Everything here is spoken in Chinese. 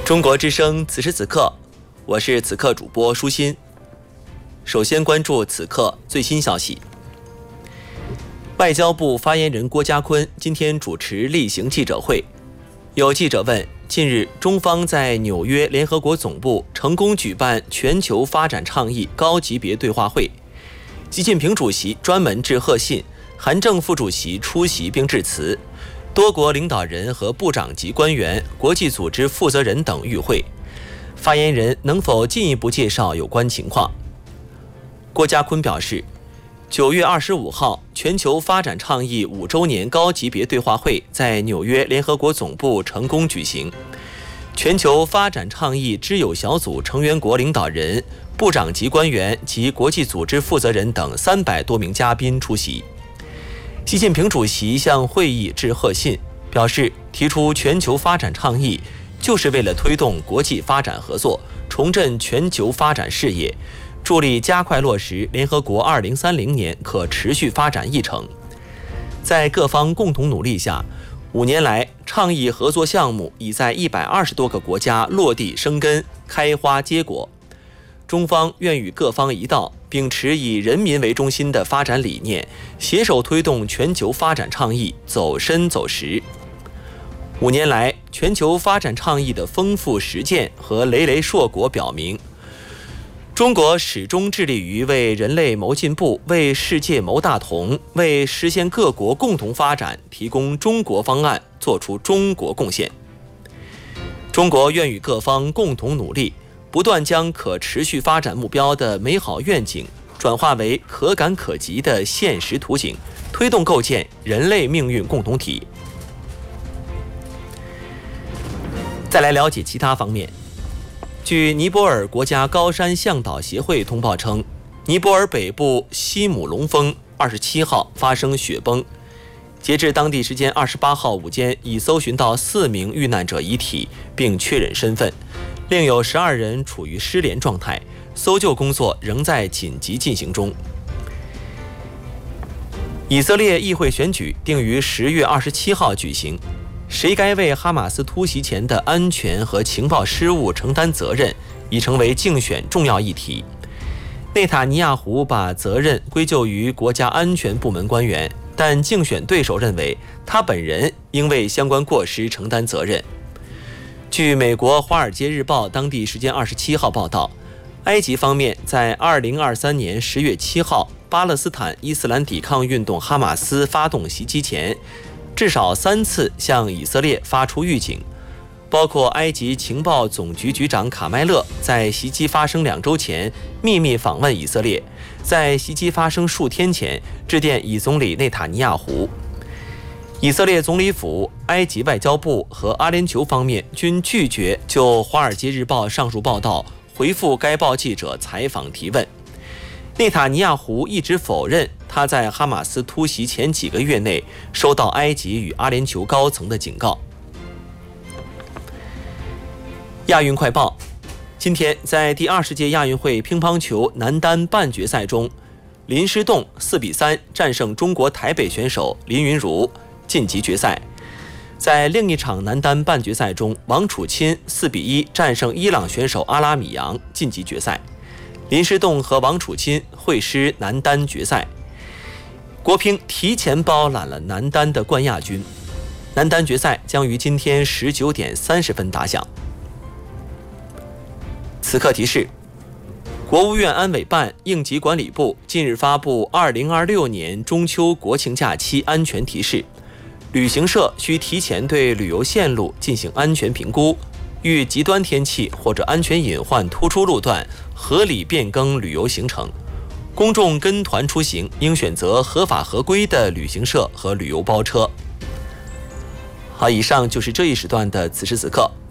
中国之声此时此刻，我是此刻主播舒心。首先关注此刻最新消息。外交部发言人郭家坤今天主持例行记者会，有记者问，近日中方在纽约联合国总部成功举办全球发展倡议高级别对话会，习近平主席专门致贺信，韩正副主席出席并致辞，多国领导人和部长级官员、国际组织负责人等与会。发言人能否进一步介绍有关情况？郭家坤表示，9月25号，全球发展倡议5周年高级别对话会在纽约联合国总部成功举行。全球发展倡议知友小组成员国领导人、部长级官员及国际组织负责人等300多名嘉宾出席。习近平主席向会议致贺信，表示提出全球发展倡议就是为了推动国际发展合作，重振全球发展事业，助力加快落实联合国2030年可持续发展议程。在各方共同努力下，5年来倡议合作项目已在120多个国家落地生根、开花结果。中方愿与各方一道，秉持以人民为中心的发展理念，携手推动全球发展倡议走深走实。5年来，全球发展倡议的丰富实践和累累硕果表明，中国始终致力于为人类谋进步、为世界谋大同、为实现各国共同发展提供中国方案，做出中国贡献。中国愿与各方共同努力，不断将可持续发展目标的美好愿景转化为可感可及的现实图景，推动构建人类命运共同体。再来了解其他方面。据尼泊尔国家高山向导协会通报称，尼泊尔北部西姆龙峰27号发生雪崩，截至当地时间28号午间，已搜寻到4名遇难者遗体并确认身份，另有12人处于失联状态，搜救工作仍在紧急进行中。以色列议会选举定于10月27号举行，谁该为哈马斯突袭前的安全和情报失误承担责任，已成为竞选重要议题。内塔尼亚胡把责任归咎于国家安全部门官员，但竞选对手认为他本人应为相关过失承担责任。据美国《华尔街日报》当地时间27号报道，埃及方面在2023年10月7号巴勒斯坦伊斯兰抵抗运动哈马斯发动袭击前，至少3次向以色列发出预警，包括埃及情报总局局长卡麦勒在袭击发生2周前秘密访问以色列，在袭击发生数天前致电以总理内塔尼亚胡。以色列总理府、埃及外交部和阿联酋方面均拒绝就《华尔街日报》上述报道回复该报记者采访提问。内塔尼亚胡一直否认他在哈马斯突袭前几个月内收到埃及与阿联酋高层的警告。亚运快报，今天在第20届亚运会乒乓球男单半决赛中，林诗栋4比3战胜中国台北选手林昀儒，晋级决赛。在另一场男单半决赛中，王楚钦4比1战胜伊朗选手阿拉米扬，晋级决赛。林诗栋和王楚钦会师男单决赛。国乒提前包揽了男单的冠亚军，男单决赛将于今天19点30分打响。此刻提示，国务院安委办、应急管理部近日发布2026年中秋国庆假期安全提示，旅行社需提前对旅游线路进行安全评估，遇极端天气或者安全隐患突出路段，合理变更旅游行程。公众跟团出行应选择合法合规的旅行社和旅游包车。好，以上就是这一时段的此时此刻。